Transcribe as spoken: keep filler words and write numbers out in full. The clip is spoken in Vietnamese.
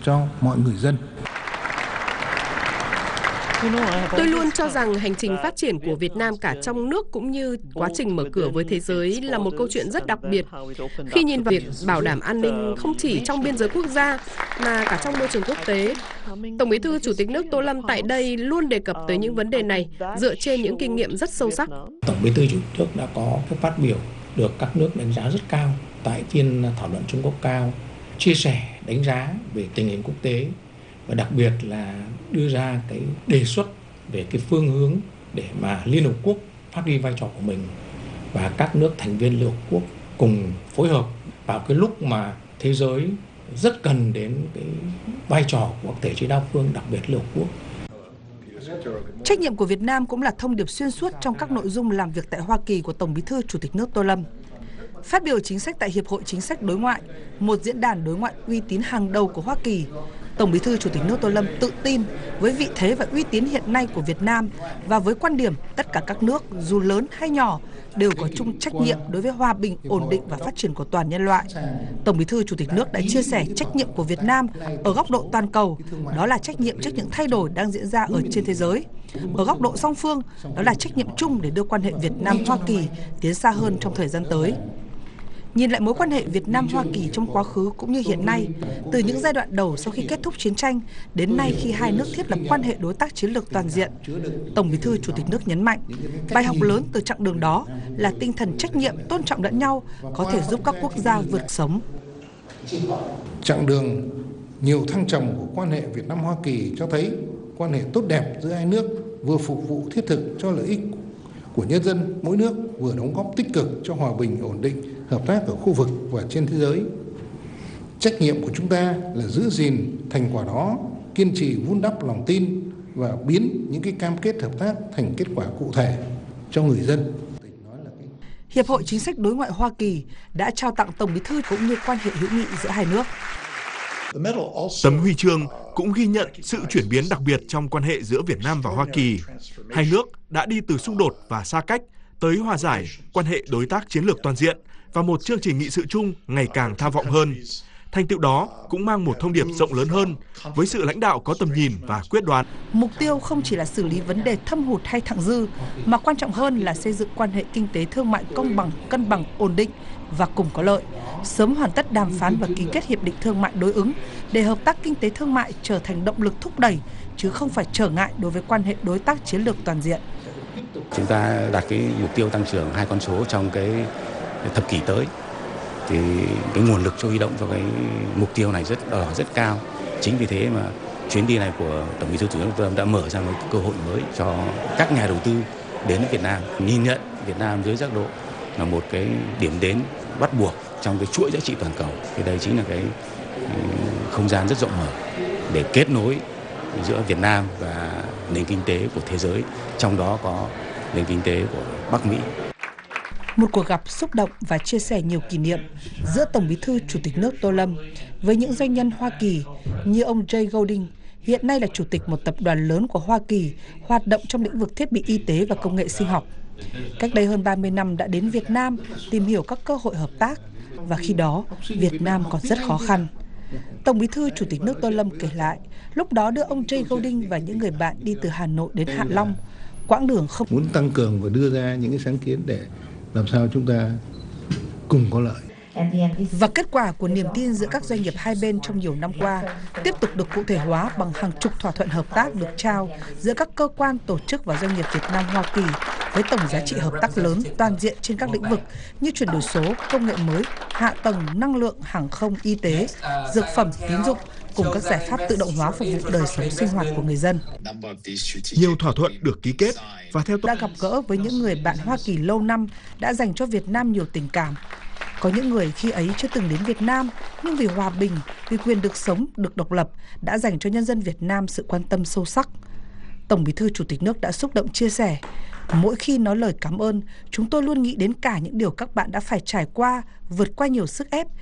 cho mọi người dân. Tôi luôn cho rằng hành trình phát triển của Việt Nam cả trong nước cũng như quá trình mở cửa với thế giới là một câu chuyện rất đặc biệt. Khi nhìn vào việc bảo đảm an ninh không chỉ trong biên giới quốc gia mà cả trong môi trường quốc tế, Tổng Bí thư Chủ tịch nước Tô Lâm tại đây luôn đề cập tới những vấn đề này dựa trên những kinh nghiệm rất sâu sắc. Tổng Bí thư Chủ tịch nước đã có cái phát biểu được các nước đánh giá rất cao tại phiên thảo luận Trung Quốc cao, chia sẻ đánh giá về tình hình quốc tế và đặc biệt là đưa ra cái đề xuất về cái phương hướng để mà Liên Hợp Quốc phát huy vai trò của mình và các nước thành viên Liên Hợp Quốc cùng phối hợp vào cái lúc mà thế giới rất cần đến cái vai trò của các thể chế đa phương, đặc biệt Liên Hợp Quốc. Trách nhiệm của Việt Nam cũng là thông điệp xuyên suốt trong các nội dung làm việc tại Hoa Kỳ của Tổng Bí thư Chủ tịch nước Tô Lâm. Phát biểu chính sách tại Hiệp hội Chính sách Đối ngoại, một diễn đàn đối ngoại uy tín hàng đầu của Hoa Kỳ, Tổng Bí thư Chủ tịch nước Tô Lâm tự tin với vị thế và uy tín hiện nay của Việt Nam và với quan điểm tất cả các nước, dù lớn hay nhỏ, đều có chung trách nhiệm đối với hòa bình, ổn định và phát triển của toàn nhân loại. Tổng Bí thư Chủ tịch nước đã chia sẻ trách nhiệm của Việt Nam ở góc độ toàn cầu, đó là trách nhiệm trước những thay đổi đang diễn ra ở trên thế giới. Ở góc độ song phương, đó là trách nhiệm chung để đưa quan hệ Việt Nam-Hoa Kỳ tiến xa hơn trong thời gian tới. Nhìn lại mối quan hệ Việt Nam-Hoa Kỳ trong quá khứ cũng như hiện nay, từ những giai đoạn đầu sau khi kết thúc chiến tranh đến nay khi hai nước thiết lập quan hệ đối tác chiến lược toàn diện, Tổng Bí thư Chủ tịch nước nhấn mạnh, bài học lớn từ chặng đường đó là tinh thần trách nhiệm, tôn trọng lẫn nhau có thể giúp các quốc gia vượt sống. Chặng đường nhiều thăng trầm của quan hệ Việt Nam-Hoa Kỳ cho thấy quan hệ tốt đẹp giữa hai nước vừa phục vụ thiết thực cho lợi ích của nhân dân mỗi nước, vừa đóng góp tích cực cho hòa bình, ổn định, hợp tác ở khu vực và trên thế giới. Trách nhiệm của chúng ta là giữ gìn thành quả đó, kiên trì vun đắp lòng tin và biến những cái cam kết hợp tác thành kết quả cụ thể cho người dân. Hiệp hội Chính sách Đối ngoại Hoa Kỳ đã trao tặng Tổng Bí thư cũng như quan hệ hữu nghị giữa hai nước. Tấm huy chương cũng ghi nhận sự chuyển biến đặc biệt trong quan hệ giữa Việt Nam và Hoa Kỳ. Hai nước đã đi từ xung đột và xa cách tới hòa giải, quan hệ đối tác chiến lược toàn diện và một chương trình nghị sự chung ngày càng tham vọng hơn. Thành tựu đó cũng mang một thông điệp rộng lớn hơn với sự lãnh đạo có tầm nhìn và quyết đoán. Mục tiêu không chỉ là xử lý vấn đề thâm hụt hay thặng dư, mà quan trọng hơn là xây dựng quan hệ kinh tế thương mại công bằng, cân bằng, ổn định và cùng có lợi, sớm hoàn tất đàm phán và ký kết hiệp định thương mại đối ứng để hợp tác kinh tế thương mại trở thành động lực thúc đẩy, chứ không phải trở ngại đối với quan hệ đối tác chiến lược toàn diện. Chúng ta đặt cái mục tiêu tăng trưởng hai con số trong cái thập kỷ tới, thì cái nguồn lực cho huy động cho cái mục tiêu này rất đòi hỏi rất cao. Chính vì thế mà chuyến đi này của Tổng Bí thư Chủ tịch nước Tô Lâm đã mở ra một cơ hội mới cho các nhà đầu tư đến Việt Nam, nhìn nhận Việt Nam dưới giác độ là một cái điểm đến bắt buộc trong cái chuỗi giá trị toàn cầu. Thì đây chính là cái không gian rất rộng mở để kết nối giữa Việt Nam và nền kinh tế của thế giới, trong đó có nền kinh tế của Bắc Mỹ. Một cuộc gặp xúc động và chia sẻ nhiều kỷ niệm giữa Tổng Bí thư Chủ tịch nước Tô Lâm với những doanh nhân Hoa Kỳ như ông Jay Golding, hiện nay là chủ tịch một tập đoàn lớn của Hoa Kỳ hoạt động trong lĩnh vực thiết bị y tế và công nghệ sinh học. Cách đây hơn ba mươi năm đã đến Việt Nam tìm hiểu các cơ hội hợp tác, và khi đó Việt Nam còn rất khó khăn. Tổng Bí thư Chủ tịch nước Tô Lâm kể lại, lúc đó đưa ông Jay Golding và những người bạn đi từ Hà Nội đến Hạ Long, quãng đường không... Muốn tăng cường và đưa ra những cái sáng kiến để làm sao chúng ta cùng có lợi. Và kết quả của niềm tin giữa các doanh nghiệp hai bên trong nhiều năm qua tiếp tục được cụ thể hóa bằng hàng chục thỏa thuận hợp tác được trao giữa các cơ quan, tổ chức và doanh nghiệp Việt Nam Hoa Kỳ với tổng giá trị hợp tác lớn toàn diện trên các lĩnh vực như chuyển đổi số, công nghệ mới, hạ tầng, năng lượng, hàng không, y tế, dược phẩm, tín dụng cùng các giải pháp tự động hóa phục vụ đời sống sinh hoạt của người dân. Nhiều thỏa thuận được ký kết và theo tôi đã gặp gỡ với những người bạn Hoa Kỳ lâu năm đã dành cho Việt Nam nhiều tình cảm. Có những người khi ấy chưa từng đến Việt Nam, nhưng vì hòa bình, vì quyền được sống, được độc lập, đã dành cho nhân dân Việt Nam sự quan tâm sâu sắc. Tổng Bí thư Chủ tịch nước đã xúc động chia sẻ, mỗi khi nói lời cảm ơn, chúng tôi luôn nghĩ đến cả những điều các bạn đã phải trải qua, vượt qua nhiều sức ép